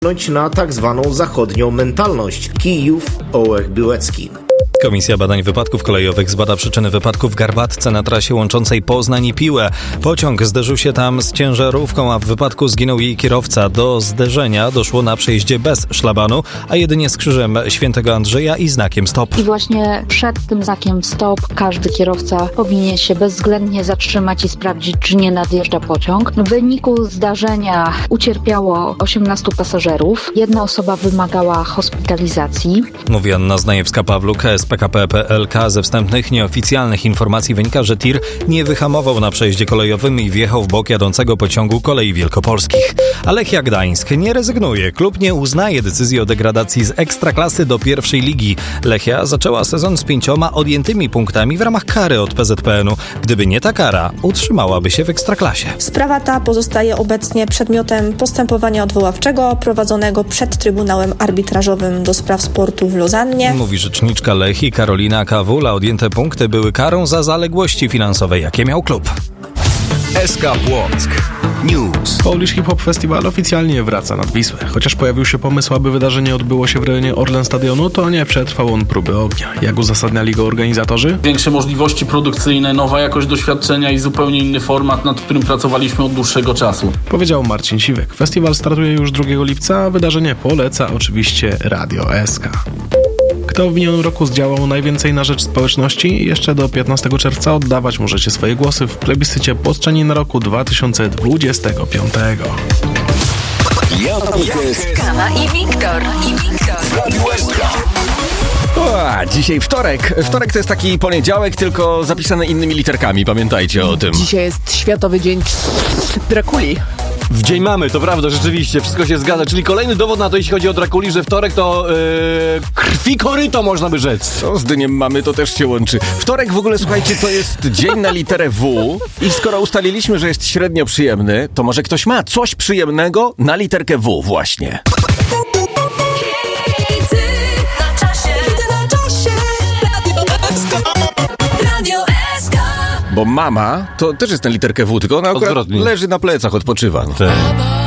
na tak zwaną zachodnią mentalność. Kijów, Ołech Biłecki. Komisja Badań Wypadków Kolejowych zbada przyczyny wypadku w Garbatce na trasie łączącej Poznań i Piłę. Pociąg zderzył się tam z ciężarówką, a w wypadku zginął jej kierowca. Do zderzenia doszło na przejeździe bez szlabanu, a jedynie z krzyżem Świętego Andrzeja i znakiem stop. I właśnie przed tym znakiem stop każdy kierowca powinien się bezwzględnie zatrzymać i sprawdzić, czy nie nadjeżdża pociąg. W wyniku zdarzenia ucierpiało 18 pasażerów. Jedna osoba wymagała hospitalizacji. Mówi Anna Znajewska-Pawluk z PKP PLK. Ze wstępnych, nieoficjalnych informacji wynika, że tir nie wyhamował na przejeździe kolejowym i wjechał w bok jadącego pociągu Kolei Wielkopolskich. A Lechia Gdańsk nie rezygnuje. Klub nie uznaje decyzji o degradacji z Ekstraklasy do pierwszej ligi. Lechia zaczęła sezon z 5 odjętymi punktami w ramach kary od PZPN-u. Gdyby nie ta kara, utrzymałaby się w Ekstraklasie. Sprawa ta pozostaje obecnie przedmiotem postępowania odwoławczego prowadzonego przed Trybunałem Arbitrażowym do Spraw Sportu w Lozannie. Mówi rzeczniczka Lechii Karolina Kawula. Odjęte punkty były karą za zaległości finansowe, jakie miał klub. SK Płock News. Polish Hip Hop Festival oficjalnie wraca nad Wisłę. Chociaż pojawił się pomysł, aby wydarzenie odbyło się w rejonie Orlen Stadionu, to nie przetrwał on próby ognia. Jak uzasadniali go organizatorzy? Większe możliwości produkcyjne, nowa jakość doświadczenia i zupełnie inny format, nad którym pracowaliśmy od dłuższego czasu. Powiedział Marcin Siwek. Festiwal startuje już 2 lipca, a wydarzenie poleca oczywiście Radio SK. Kto w minionym roku zdziałał najwięcej na rzecz społeczności? Jeszcze do 15 czerwca oddawać możecie swoje głosy w plebiscycie Płostrzanin roku 2025. Kama i Wiktor. Dzisiaj wtorek. Wtorek to jest taki poniedziałek, tylko zapisany innymi literkami. Pamiętajcie o tym. Dzisiaj jest Światowy Dzień Drakuli. W dzień mamy, to prawda, rzeczywiście, wszystko się zgadza. Czyli kolejny dowód na to, jeśli chodzi o Drakuli, że wtorek to krwi koryto, można by rzec. Co z dniem mamy, to też się łączy. Wtorek w ogóle, słuchajcie, to jest dzień na literę W i skoro ustaliliśmy, że jest średnio przyjemny, to może ktoś ma coś przyjemnego na literkę W właśnie. Bo mama to też jest na literkę W, tylko ona akurat leży na plecach, odpoczywa. No.